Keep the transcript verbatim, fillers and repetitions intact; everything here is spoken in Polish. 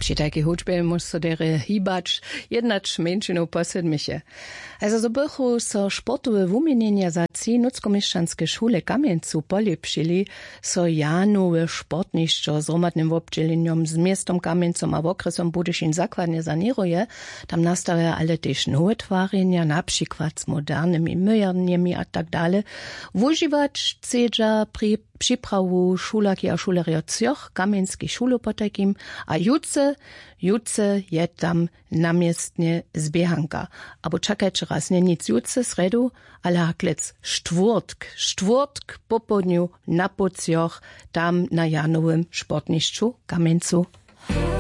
Przy takiej hudźbie muszę dere hibacz jednacz mężczyzną posedmisie. Also so bychu so sportowe wumienienia za ci nucko-mieszczanskie szule Kamieńcu polepszyli, so janowe sportniszczo z romadnym obdzieleniom z miastom Kamieńcom a w okresom Budyszin zakładnie saniruje, tam nastawiają ale też nowe twarzenia, na przykład z modernymi myjarniami a tak dalej. Używać chcedza pri przyprawu szulaki a szulerio Cjoch, Kamieńskiej szulu potakim, a jutce, jutce je tam namiestnie zbiehanka. Abo czekać raz nie nic jutce sredu, ale haklec sztwórtk, sztwórtk po południu na Cjoch, tam na Janowym sportniszczu Kamieńcu.